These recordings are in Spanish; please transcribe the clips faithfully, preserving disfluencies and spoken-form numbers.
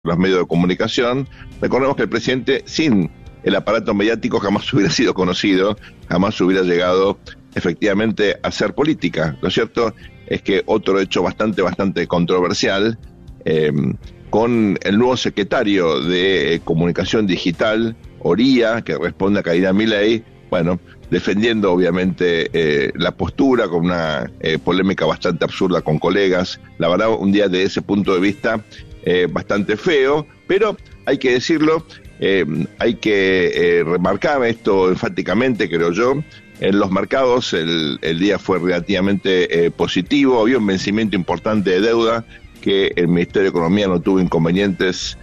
los medios de comunicación. Recordemos que el presidente, sin el aparato mediático, jamás hubiera sido conocido, jamás hubiera llegado efectivamente a hacer política. Lo cierto es que otro hecho bastante, bastante controversial, eh, con el nuevo secretario de eh, Comunicación Digital, Oría, que responde a Karina Milei, bueno, defendiendo obviamente eh, la postura con una eh, polémica bastante absurda con colegas. La verdad, un día de ese punto de vista eh, bastante feo, pero hay que decirlo, eh, hay que eh, remarcar esto enfáticamente, creo yo. En los mercados el, el día fue relativamente eh, positivo, había un vencimiento importante de deuda que el Ministerio de Economía no tuvo inconvenientes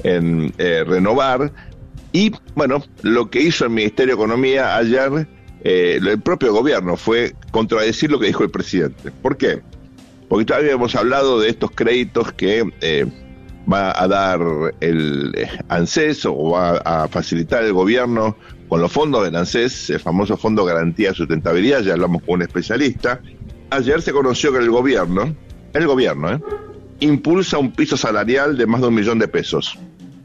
en eh, renovar. Y bueno, lo que hizo el Ministerio de Economía ayer, eh, el propio gobierno, fue contradecir lo que dijo el presidente. ¿Por qué? Porque todavía hemos hablado de estos créditos que eh, va a dar el ANSES o va a facilitar el gobierno con los fondos del ANSES, el famoso Fondo de Garantía de Sustentabilidad. Ya hablamos con un especialista. Ayer se conoció que el gobierno, el gobierno, ¿eh? impulsa un piso salarial de más de un millón de pesos,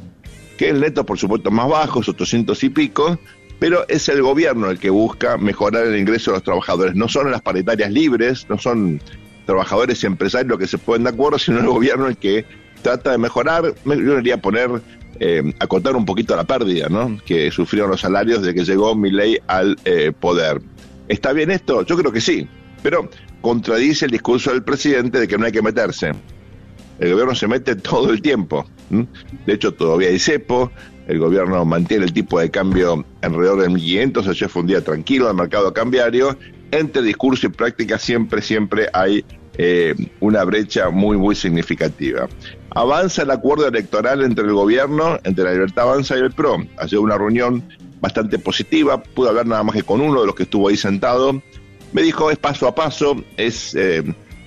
que el neto, por supuesto, más bajo, es ochocientos y pico, pero es el gobierno el que busca mejorar el ingreso de los trabajadores. No son las paritarias libres, no son trabajadores y empresarios los que se ponen de acuerdo, sino el gobierno el que trata de mejorar. Yo debería poner, eh, acotar un poquito la pérdida, ¿no?, que sufrieron los salarios desde que llegó Milei al eh, poder. ¿Está bien esto? Yo creo que sí, pero contradice el discurso del presidente de que no hay que meterse. El gobierno se mete todo el tiempo. De hecho, todavía hay cepo, el gobierno mantiene el tipo de cambio alrededor de mil quinientos, ayer fue un día tranquilo en el mercado cambiario. Entre discurso y práctica siempre, siempre hay eh, una brecha muy, muy significativa. Avanza el acuerdo electoral entre el gobierno, entre La Libertad Avanza y el P R O. Ayer una reunión bastante positiva, pude hablar nada más que con uno de los que estuvo ahí sentado. Me dijo, es paso a paso, es... Eh,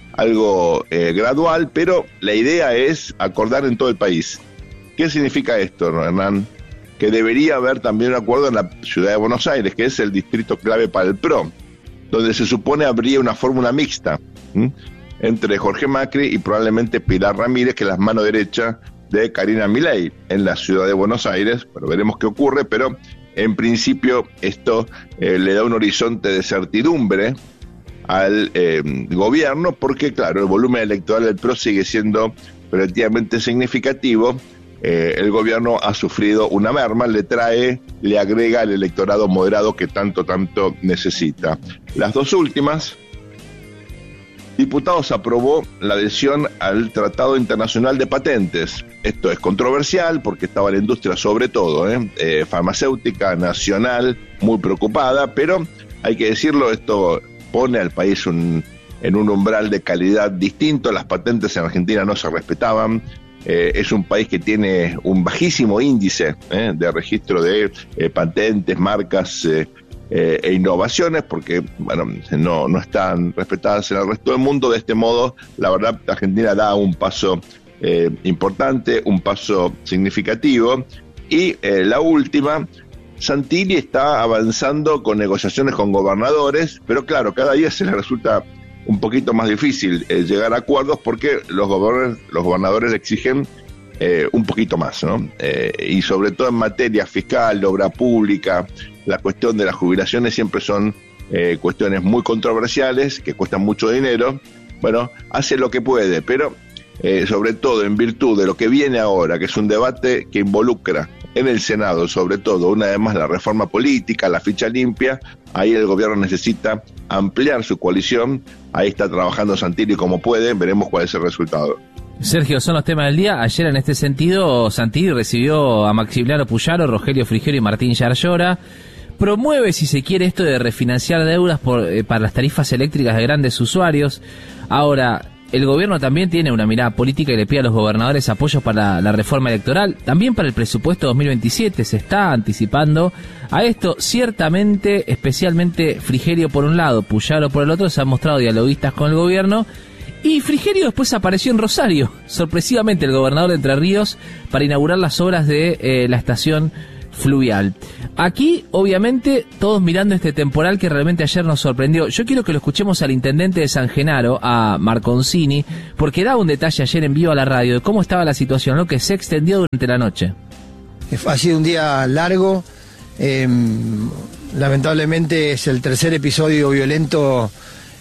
algo eh, gradual, pero la idea es acordar en todo el país. ¿Qué significa esto, ¿no, Hernán? Que debería haber también un acuerdo en la ciudad de Buenos Aires, que es el distrito clave para el P R O, donde se supone habría una fórmula mixta ¿m? entre Jorge Macri y probablemente Pilar Ramírez, que es la mano derecha de Karina Milei en la ciudad de Buenos Aires. Bueno, veremos qué ocurre, pero en principio esto eh, le da un horizonte de certidumbre al eh, gobierno, porque claro, el volumen electoral del P R O sigue siendo relativamente significativo. Eh, el gobierno ha sufrido una merma, le trae, le agrega el electorado moderado que tanto, tanto necesita. Las dos últimas, diputados aprobó la adhesión al Tratado Internacional de Patentes. Esto es controversial porque estaba la industria sobre todo, ¿eh? Eh, farmacéutica, nacional, muy preocupada, pero hay que decirlo, esto pone al país un, en un umbral de calidad distinto. Las patentes en Argentina no se respetaban. Eh, es un país que tiene un bajísimo índice eh, de registro de eh, patentes, marcas eh, eh, e innovaciones, porque bueno, no, no están respetadas en el resto del mundo. De este modo, la verdad, Argentina da un paso eh, importante, un paso significativo. Y eh, la última, Santilli está avanzando con negociaciones con gobernadores, pero claro, cada día se le resulta un poquito más difícil eh, llegar a acuerdos porque los gobernadores, los gobernadores exigen eh, un poquito más, ¿no? Eh, y sobre todo en materia fiscal, de obra pública, la cuestión de las jubilaciones siempre son eh, cuestiones muy controversiales, que cuestan mucho dinero. Bueno, hace lo que puede, pero eh, sobre todo en virtud de lo que viene ahora, que es un debate que involucra en el Senado, sobre todo, una vez más, la reforma política, la ficha limpia. Ahí el gobierno necesita ampliar su coalición. Ahí está trabajando Santilli como puede. Veremos cuál es el resultado. Sergio, son los temas del día. Ayer, en este sentido, Santilli recibió a Maximiliano Puyaro, Rogelio Frigerio y Martín Yarlora. Promueve, si se quiere, esto de refinanciar deudas por, eh, para las tarifas eléctricas de grandes usuarios. Ahora, el gobierno también tiene una mirada política y le pide a los gobernadores apoyos para la reforma electoral, también para el presupuesto dos mil veintisiete. Se está anticipando a esto. Ciertamente, especialmente Frigerio por un lado, Puyaro por el otro, se han mostrado dialoguistas con el gobierno. Y Frigerio después apareció en Rosario, sorpresivamente, el gobernador de Entre Ríos, para inaugurar las obras de eh, la estación fluvial. Aquí, obviamente, todos mirando este temporal que realmente ayer nos sorprendió. Yo quiero que lo escuchemos al intendente de San Genaro, a Marconcini, porque daba un detalle ayer en vivo a la radio de cómo estaba la situación, lo que se extendió durante la noche. Ha sido un día largo, eh, lamentablemente es el tercer episodio violento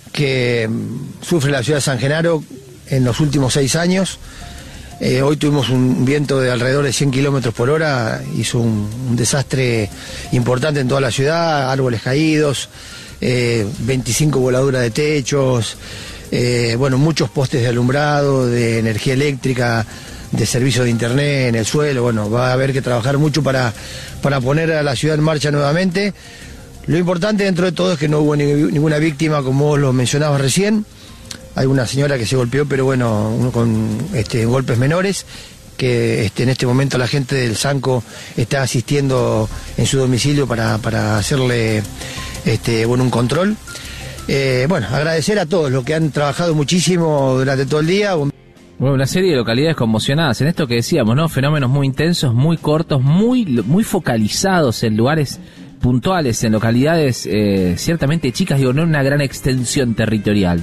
que sufre la ciudad de San Genaro en los últimos seis años. Eh, hoy tuvimos un viento de alrededor de cien kilómetros por hora, hizo un, un desastre importante en toda la ciudad, árboles caídos, eh, veinticinco voladuras de techos, eh, bueno, muchos postes de alumbrado, de energía eléctrica, de servicio de internet en el suelo. Bueno, va a haber que trabajar mucho para, para poner a la ciudad en marcha nuevamente. Lo importante dentro de todo es que no hubo ni, ninguna víctima, como vos lo mencionabas recién. Hay una señora que se golpeó, pero bueno, uno con este, golpes menores, que este, en este momento la gente del Sanco está asistiendo en su domicilio para, para hacerle este, bueno, un control. Eh, bueno, agradecer a todos los que han trabajado muchísimo durante todo el día. Bueno, una serie de localidades conmocionadas en esto que decíamos, ¿no? Fenómenos muy intensos, muy cortos, muy, muy focalizados en lugares puntuales, en localidades eh, ciertamente chicas, digo, no en una gran extensión territorial.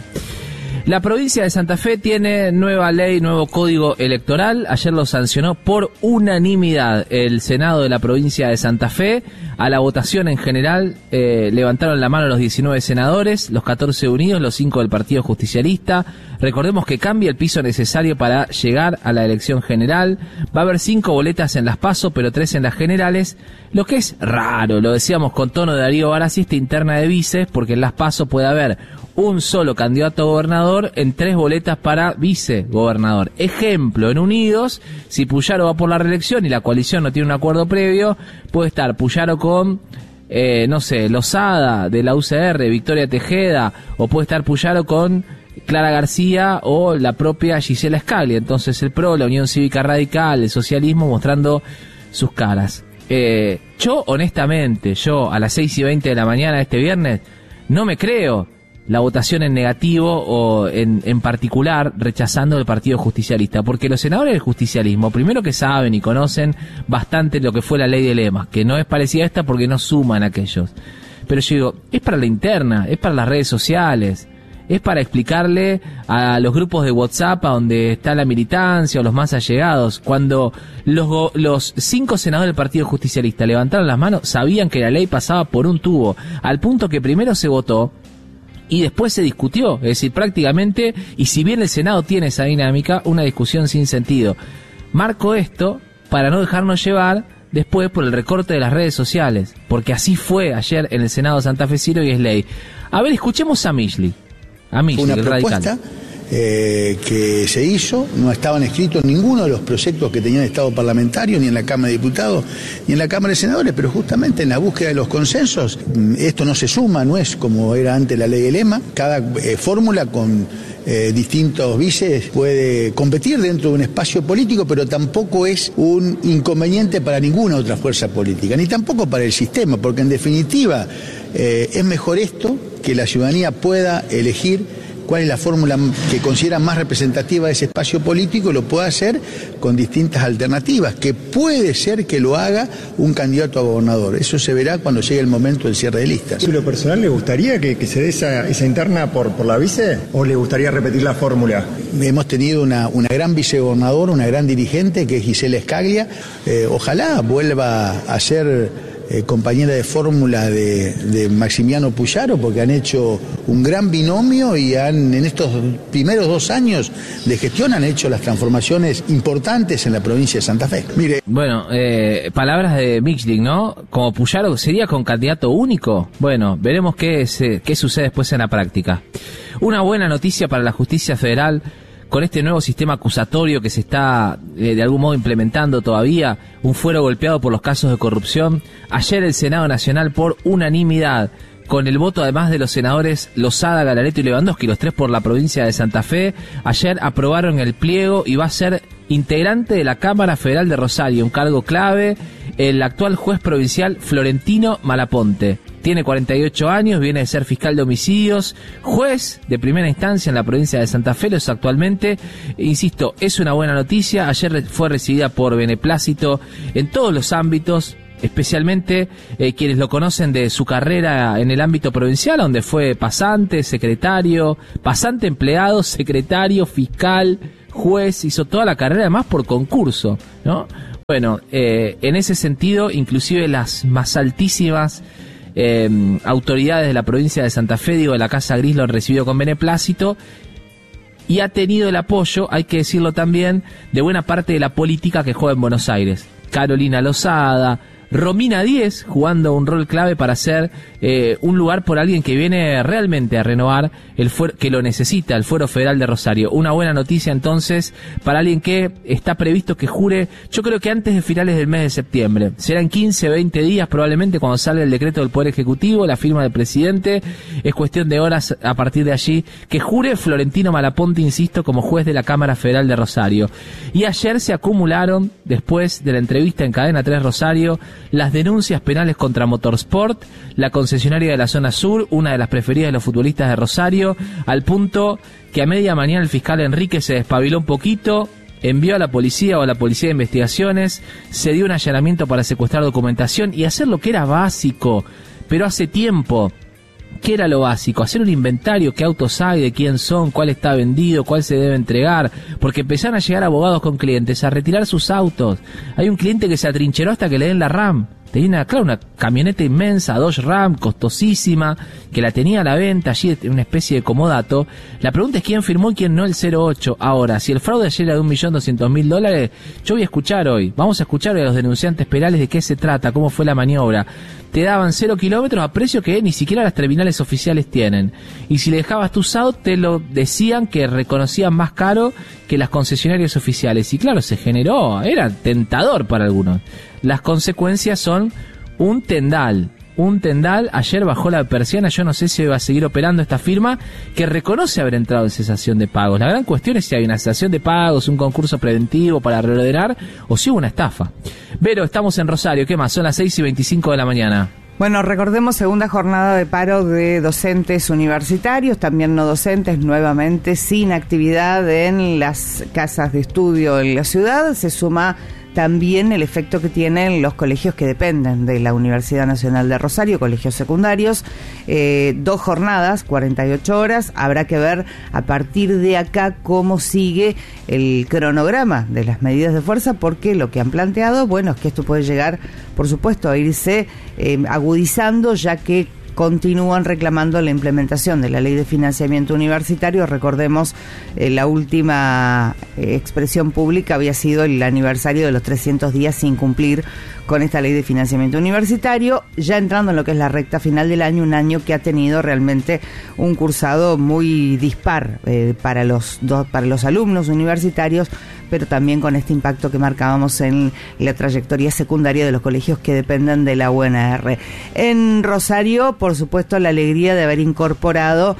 La provincia de Santa Fe tiene nueva ley, nuevo código electoral. Ayer lo sancionó por unanimidad el Senado de la provincia de Santa Fe. A la votación en general eh, levantaron la mano los diecinueve senadores, los catorce unidos, los cinco del Partido Justicialista. Recordemos que cambia el piso necesario para llegar a la elección general. Va a haber cinco boletas en las PASO, pero tres en las generales. Lo que es raro, lo decíamos con tono de Darío Barassi, esta interna de vices, porque en las PASO puede haber un solo candidato a gobernador en tres boletas para vicegobernador. Ejemplo, en Unidos, si Puyaro va por la reelección y la coalición no tiene un acuerdo previo, puede estar Puyaro con, eh, no sé, Lozada de la U C R, Victoria Tejeda, o puede estar Puyaro con Clara García o la propia Gisela Scaglia. Entonces el PRO, la Unión Cívica Radical, el socialismo mostrando sus caras. Eh, yo, honestamente, yo a las seis y veinte de la mañana de este viernes, no me creo la votación en negativo o en, en particular rechazando el Partido Justicialista, porque los senadores del justicialismo, primero que saben y conocen bastante lo que fue la ley de lemas, que no es parecida a esta porque no suman aquellos. Pero yo digo, es para la interna, es para las redes sociales, es para explicarle a los grupos de WhatsApp a donde está la militancia o los más allegados. Cuando los, los cinco senadores del Partido Justicialista levantaron las manos, sabían que la ley pasaba por un tubo, al punto que primero se votó y después se discutió, es decir, prácticamente, y si bien el Senado tiene esa dinámica, una discusión sin sentido. Marco esto para no dejarnos llevar después por el recorte de las redes sociales, porque así fue ayer en el Senado santafesino y es ley. A ver, escuchemos a Michli, a Michli, el radical. Eh, que se hizo, no estaban escritos ninguno de los proyectos que tenían estado parlamentario, ni en la Cámara de Diputados, ni en la Cámara de Senadores, pero justamente en la búsqueda de los consensos, esto no se suma, no es como era antes la ley de lema, cada eh, fórmula con eh, distintos vices puede competir dentro de un espacio político, pero tampoco es un inconveniente para ninguna otra fuerza política, ni tampoco para el sistema, porque en definitiva eh, es mejor esto, que la ciudadanía pueda elegir cuál es la fórmula que considera más representativa de ese espacio político, lo puede hacer con distintas alternativas, que puede ser que lo haga un candidato a gobernador. Eso se verá cuando llegue el momento del cierre de listas. ¿En lo personal le gustaría que, que se dé esa, esa interna por, por la vice o le gustaría repetir la fórmula? Hemos tenido una, una gran vicegobernadora, una gran dirigente que es Gisela Scaglia. Eh, ojalá vuelva a ser Eh, compañera de fórmula de, de Maximiano Puyaro, porque han hecho un gran binomio y han en estos primeros dos años de gestión han hecho las transformaciones importantes en la provincia de Santa Fe. Mire, bueno, eh, palabras de Michli, ¿no? Como Puyaro sería con candidato único. Bueno, veremos qué, se, qué sucede después en la práctica. Una buena noticia para la justicia federal. Con este nuevo sistema acusatorio que se está eh, de algún modo implementando todavía, un fuero golpeado por los casos de corrupción, ayer el Senado Nacional por unanimidad, con el voto además de los senadores Lozada, Galaretto y Lewandowski, los tres por la provincia de Santa Fe, ayer aprobaron el pliego y va a ser integrante de la Cámara Federal de Rosario, un cargo clave, el actual juez provincial Florentino Malaponte. Tiene cuarenta y ocho años, viene de ser fiscal de homicidios, juez de primera instancia en la provincia de Santa Fe, lo es actualmente. Insisto, es una buena noticia, ayer fue recibida por beneplácito en todos los ámbitos, especialmente eh, quienes lo conocen de su carrera en el ámbito provincial, donde fue pasante, secretario, pasante empleado, secretario, fiscal, juez, hizo toda la carrera además por concurso, ¿no? Bueno, eh, en ese sentido, inclusive las más altísimas eh, autoridades de la provincia de Santa Fe, digo, de la Casa Gris, lo han recibido con beneplácito y ha tenido el apoyo, hay que decirlo también, de buena parte de la política que juega en Buenos Aires. Carolina Lozada, Romina Díez, jugando un rol clave para hacer eh, un lugar por alguien que viene realmente a renovar el fuero, que lo necesita, el Fuero Federal de Rosario. Una buena noticia entonces para alguien que está previsto que jure, yo creo que antes de finales del mes de septiembre. Serán quince, veinte días probablemente cuando salga el decreto del Poder Ejecutivo, la firma del presidente. Es cuestión de horas a partir de allí que jure Florentino Malaponte, insisto, como juez de la Cámara Federal de Rosario. Y ayer se acumularon, después de la entrevista en Cadena tres Rosario, las denuncias penales contra Motorsport, la concesionaria de la zona sur, una de las preferidas de los futbolistas de Rosario, al punto que a media mañana el fiscal Enrique se despabiló un poquito, envió a la policía o a la policía de investigaciones, se dio un allanamiento para secuestrar documentación y hacer lo que era básico, pero hace tiempo. ¿Qué era lo básico? Hacer un inventario, qué autos hay, de quién son, cuál está vendido, cuál se debe entregar, porque empezaron a llegar abogados con clientes a retirar sus autos. Hay un cliente que se atrincheró hasta que le den la RAM. Tenía una, claro, una camioneta inmensa, Dodge Ram, costosísima, que la tenía a la venta allí, una especie de comodato. La pregunta es quién firmó y quién no el cero ocho. Ahora, si el fraude ayer era de un millón doscientos mil dólares, yo voy a escuchar hoy, vamos a escuchar hoy a los denunciantes penales de qué se trata, cómo fue la maniobra. Te daban cero kilómetros a precio que ni siquiera las terminales oficiales tienen. Y si le dejabas tu S A U, te lo decían que reconocían más caro que las concesionarias oficiales. Y claro, se generó, era tentador para algunos. Las consecuencias son un tendal, un tendal. Ayer bajó la persiana, yo no sé si va a seguir operando esta firma que reconoce haber entrado en cesación de pagos. La gran cuestión es si hay una cesación de pagos, un concurso preventivo para reordenar o si hubo una estafa. Vero, estamos en Rosario, ¿qué más? Son las seis y veinticinco de la mañana. Bueno, recordemos segunda jornada de paro de docentes universitarios, también no docentes, nuevamente sin actividad en las casas de estudio en la ciudad. Se suma también el efecto que tienen los colegios que dependen de la Universidad Nacional de Rosario, colegios secundarios. Eh, dos jornadas, cuarenta y ocho horas. Habrá que ver a partir de acá cómo sigue el cronograma de las medidas de fuerza, porque lo que han planteado, bueno, es que esto puede llegar, por supuesto, a irse eh, agudizando, ya que continúan reclamando la implementación de la Ley de Financiamiento Universitario. Recordemos, eh, la última eh, expresión pública había sido el aniversario de los trescientos días sin cumplir con esta Ley de Financiamiento Universitario, ya entrando en lo que es la recta final del año, un año que ha tenido realmente un cursado muy dispar eh, para los dos, para los alumnos universitarios, pero también con este impacto que marcábamos en la trayectoria secundaria de los colegios que dependen de la U N R. En Rosario, por supuesto, la alegría de haber incorporado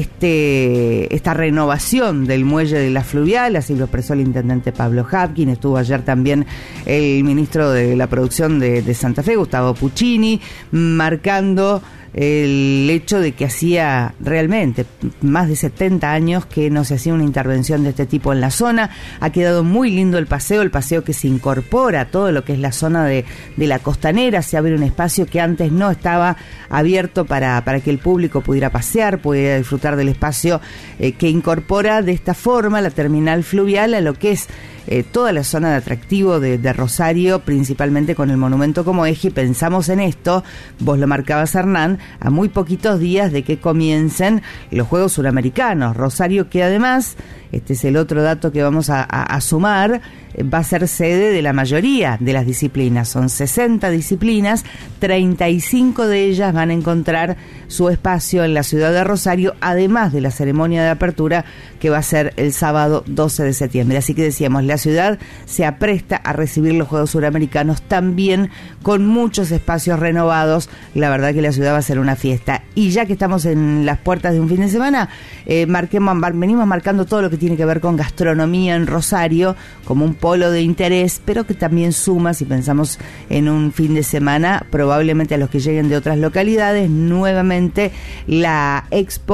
este esta renovación del muelle de la Fluvial, así lo expresó el intendente Pablo Hapkin. Estuvo ayer también el ministro de la Producción de, de Santa Fe, Gustavo Puccini, marcando el hecho de que hacía realmente más de setenta años que no se hacía una intervención de este tipo en la zona. Ha quedado muy lindo el paseo, el paseo que se incorpora a todo lo que es la zona de, de la costanera. Se abre un espacio que antes no estaba abierto para, para que el público pudiera pasear, pudiera disfrutar del espacio eh, que incorpora de esta forma la terminal fluvial a lo que es Eh, toda la zona de atractivo de, de Rosario, principalmente con el monumento como eje. Y pensamos en esto, vos lo marcabas, Hernán, a muy poquitos días de que comiencen los Juegos Suramericanos. Rosario, que además, este es el otro dato que vamos a, a, a sumar, va a ser sede de la mayoría de las disciplinas. Son sesenta disciplinas, treinta y cinco de ellas van a encontrar su espacio en la ciudad de Rosario, además de la ceremonia de apertura que va a ser el sábado doce de septiembre. Así que decíamos, la ciudad se apresta a recibir los Juegos Suramericanos también con muchos espacios renovados. La verdad que la ciudad va a ser una fiesta. Y ya que estamos en las puertas de un fin de semana, eh, marquemos, venimos marcando todo lo que tiene que ver con gastronomía en Rosario como un polo de interés, pero que también suma, si pensamos en un fin de semana, probablemente a los que lleguen de otras localidades, nuevamente la Expo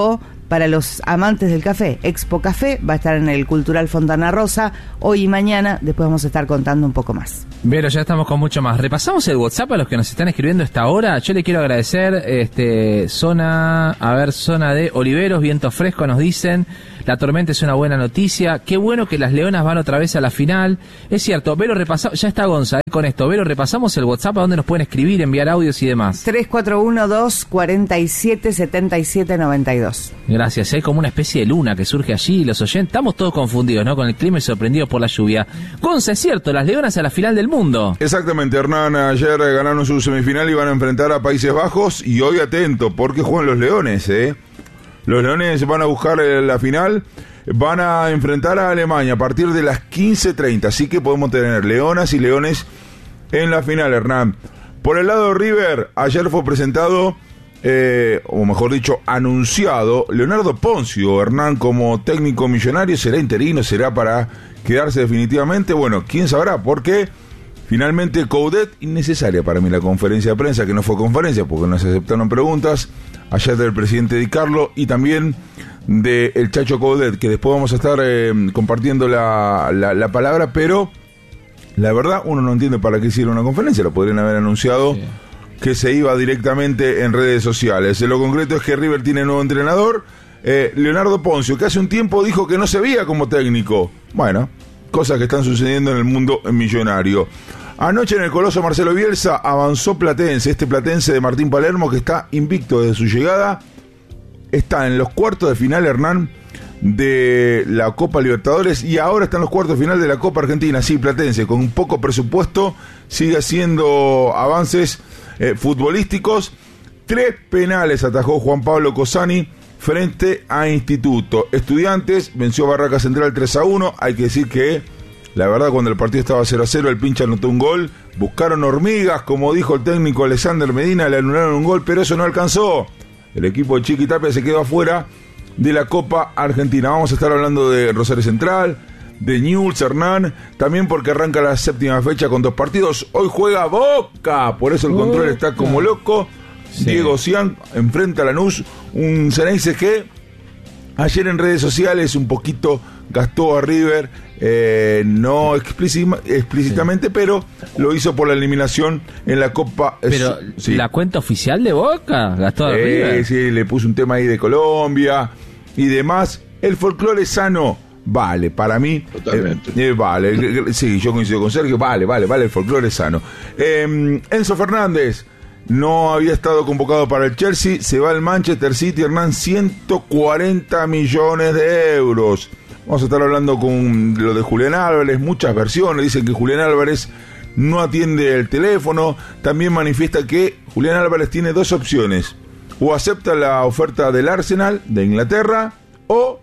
para los amantes del café. Expo Café va a estar en el Cultural Fontana Rosa hoy y mañana. Después vamos a estar contando un poco más. Pero ya estamos con mucho más. Repasamos el WhatsApp a los que nos están escribiendo a esta hora. Yo le quiero agradecer, este, zona, a ver, zona de Oliveros, viento fresco, nos dicen. La tormenta es una buena noticia. Qué bueno que las Leonas van otra vez a la final. Es cierto, Vero, repasamos, ya está Gonza, eh, con esto. Vero, repasamos el WhatsApp a donde nos pueden escribir, enviar audios y demás. tres cuatro uno, dos cuatro siete, siete siete nueve dos. Gracias, hay como una especie de luna que surge allí, los oyentes, estamos todos confundidos, ¿no? Con el clima y sorprendidos por la lluvia. Gonza, es cierto, las Leonas a la final del mundo. Exactamente, Hernán, ayer ganaron su semifinal y van a enfrentar a Países Bajos, y hoy atento, porque juegan los Leones, ¿eh? Los Leones van a buscar la final, van a enfrentar a Alemania a partir de las quince treinta, así que podemos tener Leonas y Leones en la final, Hernán. Por el lado de River, ayer fue presentado, eh, o mejor dicho, anunciado, Leonardo Poncio, Hernán, como técnico millonario. ¿Será interino? ¿Será para quedarse definitivamente? Bueno, quién sabrá, porque finalmente Coudet, innecesaria para mí la conferencia de prensa, que no fue conferencia porque no se aceptaron preguntas, ayer del presidente Di Carlo y también de el Chacho Coudet, que después vamos a estar eh, compartiendo la, la, la palabra, pero la verdad uno no entiende para qué hicieron una conferencia, lo podrían haber anunciado, sí, que se iba directamente en redes sociales. Lo concreto es que River tiene nuevo entrenador, eh, Leonardo Poncio, que hace un tiempo dijo que no se veía como técnico. Bueno, cosas que están sucediendo en el mundo millonario. Anoche en el Coloso Marcelo Bielsa avanzó Platense, este Platense de Martín Palermo, que está invicto desde su llegada, está en los cuartos de final, Hernán, de la Copa Libertadores, y ahora está en los cuartos de final de la Copa Argentina. Sí, Platense, con un poco presupuesto, sigue haciendo avances eh, futbolísticos. Tres penales atajó Juan Pablo Cosani frente a Instituto. Estudiantes venció a Barraca Central tres a uno, hay que decir que la verdad, cuando el partido estaba cero a cero, el pinche anotó un gol, buscaron hormigas, como dijo el técnico Alexander Medina, le anularon un gol, pero eso no alcanzó. El equipo de Chiqui Tapia se quedó afuera de la Copa Argentina. Vamos a estar hablando de Rosario Central, de Newell's, Hernán, también porque arranca la séptima fecha con dos partidos. Hoy juega Boca, por eso el control está como loco. Sí. Diego Cian enfrenta a Lanús, un Ceneice que ayer en redes sociales un poquito gastó a River, eh, no explícita, explícitamente, sí, pero lo hizo por la eliminación en la Copa. Pero sí, la cuenta oficial de Boca gastó a eh, River. Sí, le puso un tema ahí de Colombia y demás. El folclore sano vale, para mí. Totalmente. Eh, eh, vale, sí, yo coincido con Sergio, vale, vale, vale, el folclore sano. Eh, Enzo Fernández no había estado convocado para el Chelsea, se va al Manchester City, Hernán, ciento cuarenta millones de euros. Vamos a estar hablando con lo de Julián Álvarez, muchas versiones. Dicen que Julián Álvarez no atiende el teléfono. También manifiesta que Julián Álvarez tiene dos opciones: o acepta la oferta del Arsenal de Inglaterra, o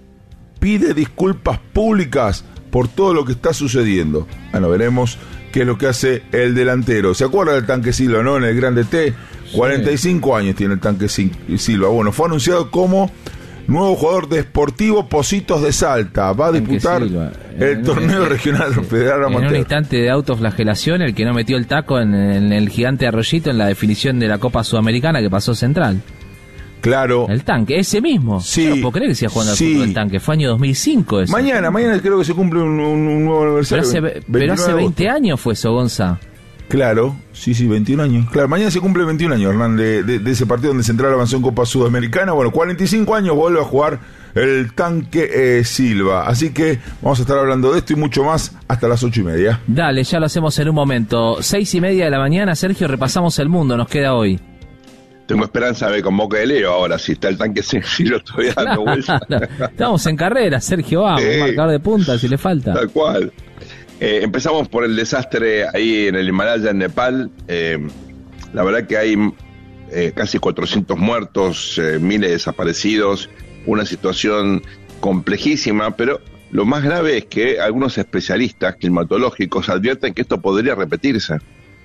pide disculpas públicas por todo lo que está sucediendo. Bueno, veremos qué es lo que hace el delantero. ¿Se acuerda del Tanque Silva, no? En el Grande T, cuarenta y cinco sí. años tiene el Tanque Silva. Bueno, fue anunciado como nuevo jugador de Sportivo Pocitos de Salta. Va a disputar el torneo regional federal amateur. En un instante de autoflagelación, el que no metió el taco en, en el gigante Arroyito en la definición de la Copa Sudamericana que pasó Central. Claro. El Tanque, ese mismo. Sí. Yo no puedo creer que siga jugando al sí. fútbol el Tanque. Fue año dos mil cinco eso. Mañana, mañana creo que se cumple un, un, un nuevo aniversario. Pero hace, pero hace veinte años fue eso, Gonza. Claro, sí, sí, veintiún años. Claro, mañana se cumple veintiún años, Hernán, de, de, de ese partido donde Central avanzó en Copa Sudamericana. Bueno, cuarenta y cinco años vuelve a jugar el Tanque eh, Silva. Así que vamos a estar hablando de esto y mucho más hasta las ocho y media. Dale, ya lo hacemos en un momento. Seis y media de la mañana, Sergio, repasamos el mundo, nos queda hoy. Tengo esperanza de con Boca de Leo ahora, si está el Tanque Silva todavía dando vueltas. Estamos en carrera, Sergio, vamos, sí, marcador de punta si le falta. Tal cual. Eh, empezamos por el desastre ahí en el Himalaya, en Nepal. Eh, la verdad que hay eh, casi cuatrocientos muertos, eh, miles de desaparecidos, una situación complejísima, pero lo más grave es que algunos especialistas climatológicos advierten que esto podría repetirse.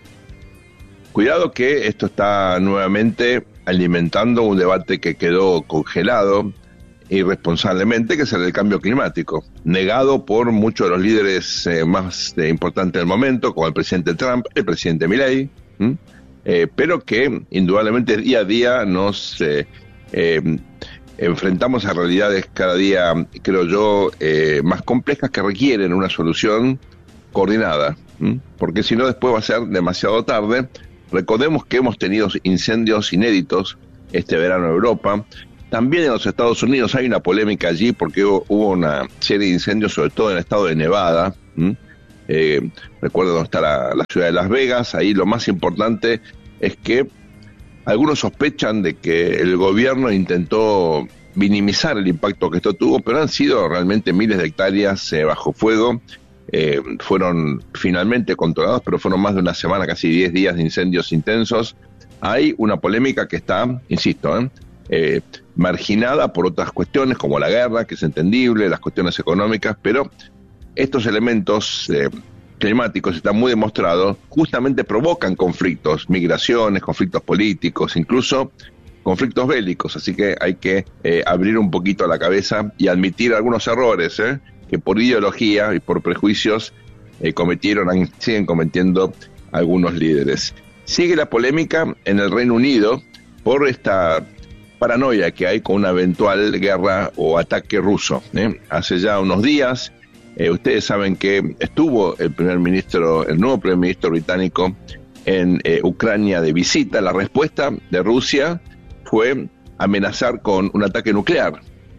Cuidado que esto está nuevamente alimentando un debate que quedó congelado irresponsablemente, que es el del cambio climático, negado por muchos de los líderes eh, más eh, importantes del momento, como el presidente Trump, el presidente Milei, eh, pero que indudablemente día a día nos eh, eh, enfrentamos a realidades cada día, creo yo, eh, más complejas que requieren una solución coordinada, ¿m? porque si no después va a ser demasiado tarde. Recordemos que hemos tenido incendios inéditos este verano en Europa. También en los Estados Unidos hay una polémica allí porque hubo una serie de incendios, sobre todo en el estado de Nevada. Eh, recuerdo dónde está la, la ciudad de Las Vegas. Ahí lo más importante es que algunos sospechan de que el gobierno intentó minimizar el impacto que esto tuvo, pero han sido realmente miles de hectáreas eh, bajo fuego. Eh, fueron finalmente controlados, pero fueron más de una semana, casi diez días de incendios intensos. Hay una polémica que está, insisto, ¿eh? Eh, marginada por otras cuestiones como la guerra, que es entendible, las cuestiones económicas, pero estos elementos eh, climáticos, están muy demostrados, justamente provocan conflictos, migraciones, conflictos políticos, incluso conflictos bélicos, así que hay que eh, abrir un poquito la cabeza y admitir algunos errores ¿eh? que por ideología y por prejuicios eh, cometieron, siguen cometiendo algunos líderes. Sigue la polémica en el Reino Unido por esta paranoia que hay con una eventual guerra o ataque ruso. ¿eh? Hace ya unos días, eh, ustedes saben que estuvo el primer ministro, el nuevo primer ministro británico en eh, Ucrania de visita. La respuesta de Rusia fue amenazar con un ataque nuclear.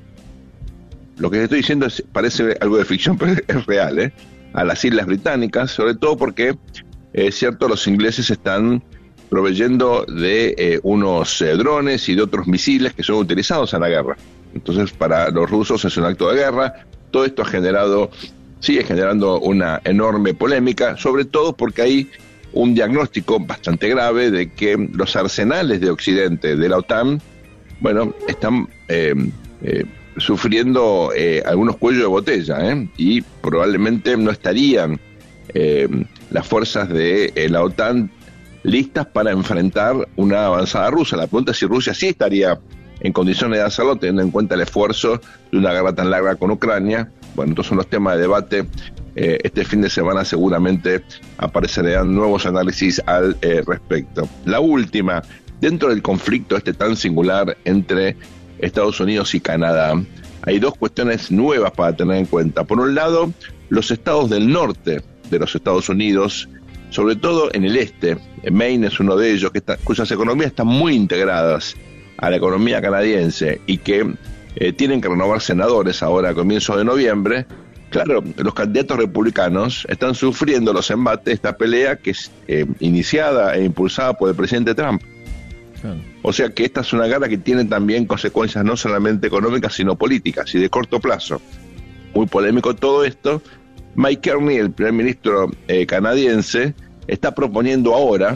Lo que estoy diciendo es, parece algo de ficción, pero es real, ¿eh? a las Islas Británicas, sobre todo porque es cierto, los ingleses están proveyendo de eh, unos eh, drones y de otros misiles que son utilizados en la guerra. Entonces, para los rusos es un acto de guerra. Todo esto ha generado, sigue generando una enorme polémica, sobre todo porque hay un diagnóstico bastante grave de que los arsenales de Occidente, de la OTAN, bueno, están eh, eh, sufriendo eh, algunos cuellos de botella, ¿eh? y probablemente no estarían eh, las fuerzas de eh, la OTAN listas para enfrentar una avanzada rusa. La pregunta es si Rusia sí estaría en condiciones de hacerlo, teniendo en cuenta el esfuerzo de una guerra tan larga con Ucrania. Bueno, estos son los temas de debate. Eh, este fin de semana seguramente aparecerán nuevos análisis al eh, respecto. La última, dentro del conflicto este tan singular entre Estados Unidos y Canadá, hay dos cuestiones nuevas para tener en cuenta. Por un lado, los estados del norte de los Estados Unidos, sobre todo en el este, Maine es uno de ellos, que está, cuyas economías están muy integradas a la economía canadiense y que eh, tienen que renovar senadores ahora a comienzos de noviembre. Claro, los candidatos republicanos están sufriendo los embates de esta pelea que es eh, iniciada e impulsada por el presidente Trump. Claro. O sea que esta es una guerra que tiene también consecuencias no solamente económicas, sino políticas y de corto plazo. Muy polémico todo esto. Mike Carney, el primer ministro eh, canadiense, está proponiendo ahora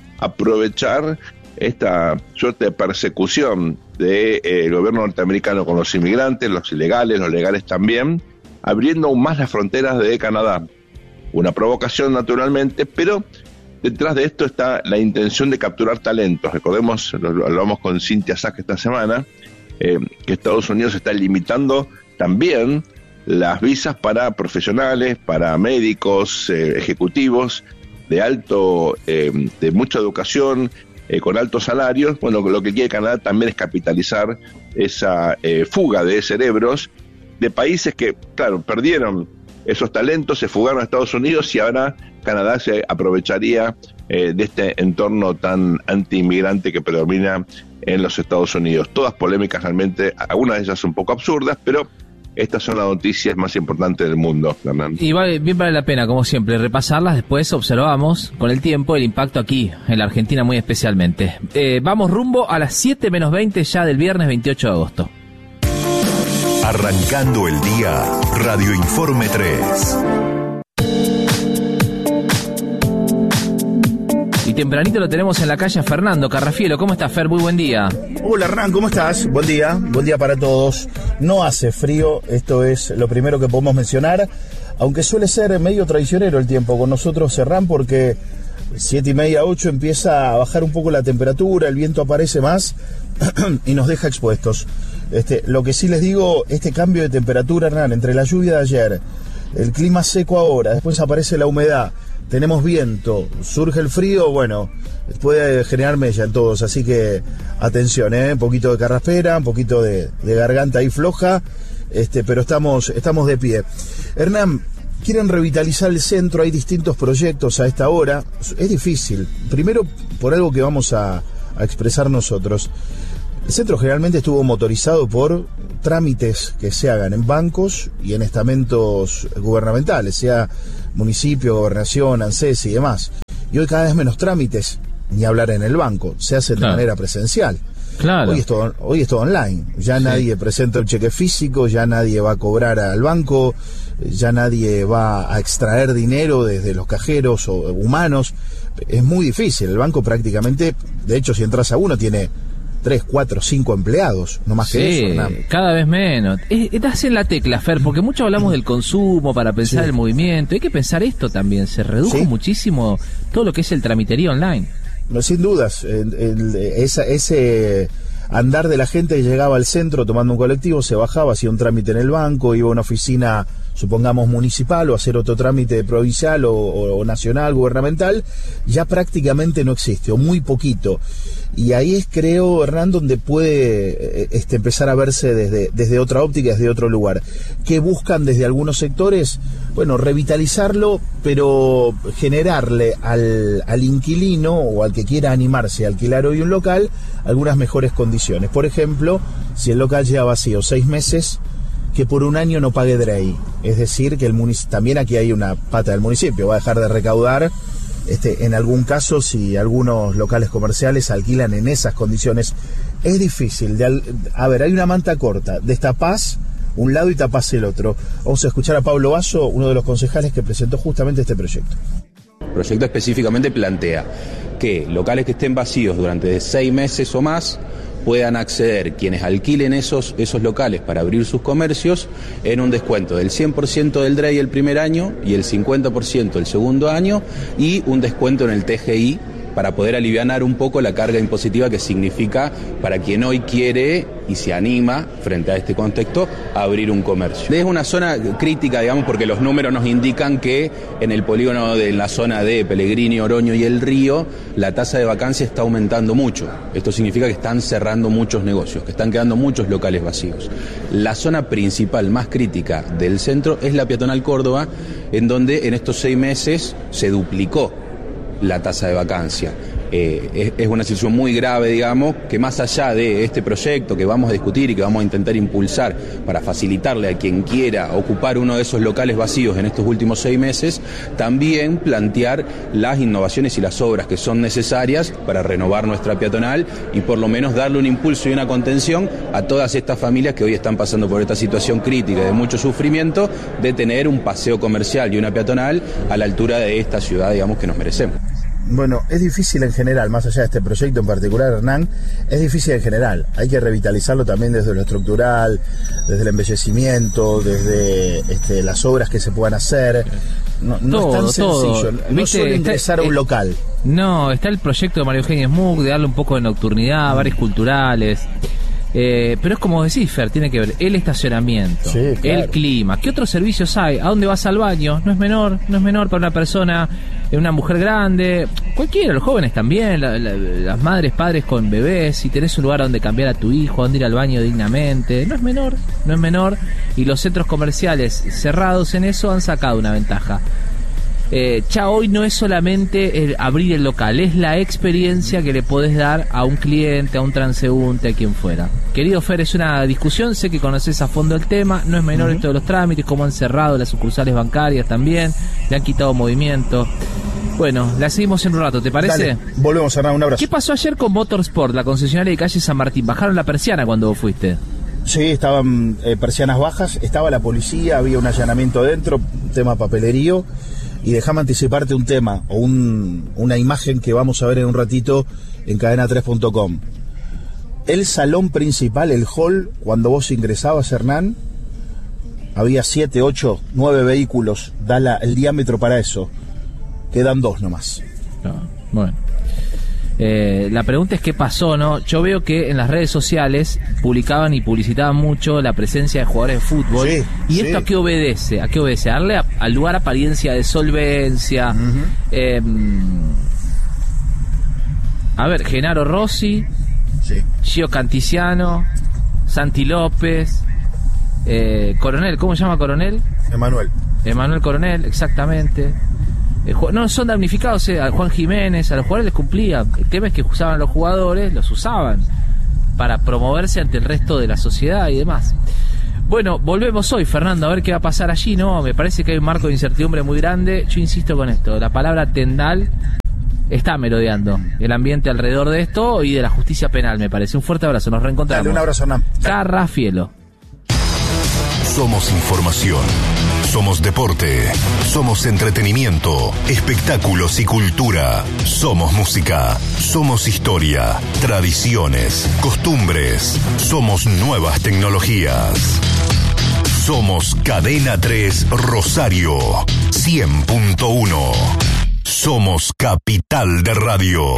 aprovechar esta suerte de persecución del de, eh, gobierno norteamericano con los inmigrantes, los ilegales, los legales también, abriendo aún más las fronteras de Canadá. Una provocación naturalmente, pero detrás de esto está la intención de capturar talentos. Recordemos, lo, lo hablamos con Cynthia Sack esta semana, eh, que Estados Unidos está limitando también las visas para profesionales, para médicos, eh, ejecutivos de alto, eh, de mucha educación, eh, con altos salarios. Bueno, lo que quiere Canadá también es capitalizar esa eh, fuga de cerebros de países que, claro, perdieron esos talentos, se fugaron a Estados Unidos y ahora Canadá se aprovecharía eh, de este entorno tan anti-inmigrante que predomina en los Estados Unidos. Todas polémicas realmente, algunas de ellas un poco absurdas, pero estas son las noticias más importantes del mundo, Fernando. Y vale, bien vale la pena, como siempre, repasarlas. Después observamos con el tiempo el impacto aquí, en la Argentina muy especialmente. Eh, vamos rumbo a las siete menos veinte ya del viernes veintiocho de agosto. Arrancando el día, Radio Informe tres. Y tempranito lo tenemos en la calle a Fernando Carrafielo. ¿Cómo estás, Fer? Muy buen día. Hola, Hernán, ¿cómo estás? Buen día, buen día para todos. No hace frío, esto es lo primero que podemos mencionar, aunque suele ser medio traicionero el tiempo con nosotros, Hernán, porque siete y media, ocho empieza a bajar un poco la temperatura, el viento aparece más y nos deja expuestos. Este, lo que sí les digo, este cambio de temperatura, Hernán, entre la lluvia de ayer, el clima seco ahora, después aparece la humedad, tenemos viento, surge el frío, bueno, puede generar mella en todos, así que atención, ¿eh? Un poquito de carraspera, un poquito de, de garganta ahí floja, este, pero estamos, estamos de pie. Hernán, quieren revitalizar el centro, hay distintos proyectos a esta hora, es difícil, primero por algo que vamos a, a expresar nosotros. El centro generalmente estuvo motorizado por trámites que se hagan en bancos y en estamentos gubernamentales, sea municipio, gobernación, ANSES y demás. Y hoy cada vez menos trámites, ni hablar en el banco, se hacen claro. de manera presencial. Claro. Hoy es todo, hoy es todo online, ya sí. nadie presenta un cheque físico, ya nadie va a cobrar al banco, ya nadie va a extraer dinero desde los cajeros o humanos. Es muy difícil, el banco prácticamente, de hecho si entras a uno tiene tres, cuatro, cinco empleados, no más sí, que eso. ¿no? Cada vez menos. Estás en la tecla, Fer, porque mucho hablamos del consumo para pensar sí. el movimiento. Hay que pensar esto también. Se redujo ¿Sí? muchísimo todo lo que es el tramitería online. No, sin dudas. El, el, esa, ese andar de la gente que llegaba al centro tomando un colectivo, se bajaba, hacía un trámite en el banco, iba a una oficina, supongamos municipal, o hacer otro trámite provincial o, o, o nacional, gubernamental, ya prácticamente no existe, o muy poquito. Y ahí es, creo, Hernán, donde puede este, empezar a verse desde, desde otra óptica, desde otro lugar. ¿Qué buscan desde algunos sectores? Bueno, revitalizarlo, pero generarle al, al inquilino o al que quiera animarse a alquilar hoy un local algunas mejores condiciones. Por ejemplo, si el local lleva vacío seis meses, que por un año no pague D R E I. Es decir, que el municipio, también aquí hay una pata del municipio, va a dejar de recaudar, este, en algún caso, si algunos locales comerciales alquilan en esas condiciones. Es difícil, de, a ver, hay una manta corta, destapás un lado y tapás el otro. Vamos a escuchar a Pablo Basso, uno de los concejales que presentó justamente este proyecto. El proyecto específicamente plantea que locales que estén vacíos durante seis meses o más puedan acceder quienes alquilen esos, esos locales para abrir sus comercios en un descuento del cien por ciento del D R E I el primer año y el cincuenta por ciento el segundo año, y un descuento en el T G I para poder alivianar un poco la carga impositiva que significa para quien hoy quiere y se anima frente a este contexto a abrir un comercio. Es una zona crítica, digamos, porque los números nos indican que en el polígono de la zona de Pellegrini, Oroño y El Río la tasa de vacancia está aumentando mucho. Esto significa que están cerrando muchos negocios, que están quedando muchos locales vacíos. La zona principal más crítica del centro es la peatonal Córdoba, en donde en estos seis meses se duplicó la tasa de vacancia. Eh, es, es una situación muy grave, digamos, que más allá de este proyecto que vamos a discutir y que vamos a intentar impulsar para facilitarle a quien quiera ocupar uno de esos locales vacíos en estos últimos seis meses, también plantear las innovaciones y las obras que son necesarias para renovar nuestra peatonal y por lo menos darle un impulso y una contención a todas estas familias que hoy están pasando por esta situación crítica de mucho sufrimiento, de tener un paseo comercial y una peatonal a la altura de esta ciudad, digamos, que nos merecemos. Bueno, es difícil en general, más allá de este proyecto en particular, Hernán, es difícil en general. Hay que revitalizarlo también desde lo estructural, desde el embellecimiento, desde este, las obras que se puedan hacer. No, no todo, es tan sencillo, todo. No solo ingresar a un local. No, está el proyecto de María Eugenia Smug de darle un poco de nocturnidad, bares culturales. Eh, pero es como decís, Fer, tiene que ver el estacionamiento, sí, claro. El clima. ¿Qué otros servicios hay? ¿A dónde vas al baño? No es menor, no es menor para una persona, una mujer grande, cualquiera, los jóvenes también, la, la, las madres, padres con bebés. Si tenés un lugar donde cambiar a tu hijo, donde ir al baño dignamente, no es menor, no es menor. Y los centros comerciales cerrados en eso han sacado una ventaja. Eh, ya hoy no es solamente el abrir el local, es la experiencia que le podés dar a un cliente, a un transeúnte, a quien fuera. Querido Fer, es una discusión, sé que conoces a fondo el tema, no es menor uh-huh. esto de los trámites, cómo han cerrado las sucursales bancarias también, le han quitado movimiento. Bueno, la seguimos en un rato, ¿te parece? Dale, volvemos a dar un abrazo. ¿Qué pasó ayer con Motorsport, la concesionaria de calle San Martín? ¿Bajaron la persiana cuando vos fuiste? Sí, estaban eh, persianas bajas, estaba la policía, había un allanamiento dentro, tema papelerío. Y déjame anticiparte un tema o un, una imagen que vamos a ver en un ratito en cadena tres punto com. El salón principal, el hall, cuando vos ingresabas, Hernán, había siete, ocho, nueve vehículos, da la, el diámetro para eso. Quedan dos nomás. No, bueno. Eh, la pregunta es qué pasó, ¿no? Yo veo que en las redes sociales publicaban y publicitaban mucho la presencia de jugadores de fútbol. Sí, ¿Y sí. esto a qué obedece? ¿A qué obedece? A darle a- al lugar apariencia de solvencia. Ujú. eh, a ver, Genaro Rossi, Sí. Gio Canticiano, Santi López, eh, Coronel, ¿cómo se llama Coronel? Emanuel. Emanuel Coronel, exactamente. Eh, ju- no son damnificados, eh, a Juan Jiménez, a los jugadores les cumplía. El tema es que usaban a los jugadores, los usaban para promoverse ante el resto de la sociedad y demás. Bueno, volvemos hoy, Fernando, a ver qué va a pasar allí, ¿no? Me parece que hay un marco de incertidumbre muy grande. Yo insisto con esto, la palabra tendal está merodeando el ambiente alrededor de esto y de la justicia penal, me parece. Un fuerte abrazo, nos reencontramos. Dale, un abrazo, Hernán. Carrafielo. Somos información, somos deporte, somos entretenimiento, espectáculos y cultura, somos música, somos historia, tradiciones, costumbres, somos nuevas tecnologías. Somos Cadena tres Rosario, cien punto uno. Somos Capital de Radio.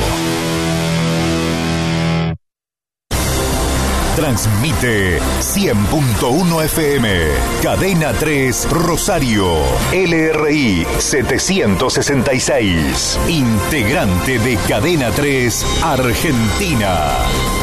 Transmite cien punto uno F M, Cadena tres Rosario, L R I setecientos sesenta y seis, integrante de Cadena tres Argentina.